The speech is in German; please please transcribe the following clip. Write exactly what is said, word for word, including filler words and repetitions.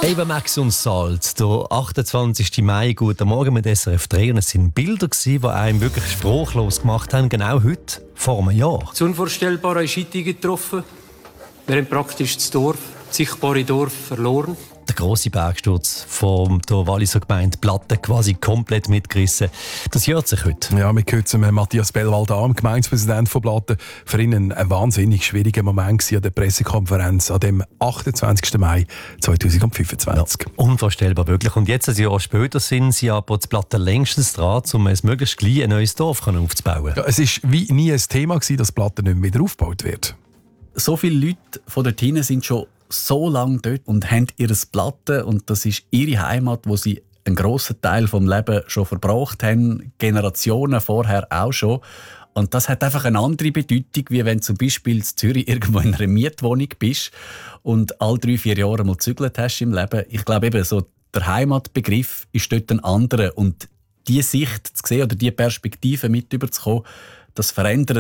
Eben Max und Salz, der achtundzwanzigsten Mai, guten Morgen mit S R F drei. Und es waren Bilder, die einem wirklich sprachlos gemacht haben, genau heute, vor einem Jahr. Das Unvorstellbare ist heute getroffen. Wir haben praktisch das Dorf, das sichtbare Dorf, verloren. Der grosse Bergsturz von der Walliser Gemeinde Platten quasi komplett mitgerissen. Das hört sich heute. Ja, wir hören Matthias Bellwald-Am, Gemeindepräsident von Platten. Für ihn ein wahnsinnig schwieriger Moment an der Pressekonferenz an dem achtundzwanzigsten Mai zweitausendfünfundzwanzig. Ja, unvorstellbar wirklich. Und jetzt, ein Jahr später, sind sie aber die Platten längstens dran, um ein möglichst gleich ein neues Dorf aufzubauen. Ja, es war wie nie ein Thema, dass Platten nicht mehr wieder aufgebaut wird. So viele Leute von dort hinten sind schon so lange dort und haben ihr Platten, und das ist ihre Heimat, wo sie einen grossen Teil vom Leben schon verbracht haben, Generationen vorher auch schon. Und das hat einfach eine andere Bedeutung, wie wenn du zum Beispiel in Zürich irgendwo in einer Mietwohnung bist und alle drei, vier Jahre mal gezügelt hast im Leben. Ich glaube eben, so der Heimatbegriff ist dort ein anderer, und diese Sicht zu sehen oder diese Perspektive mit überzukommen, das verändert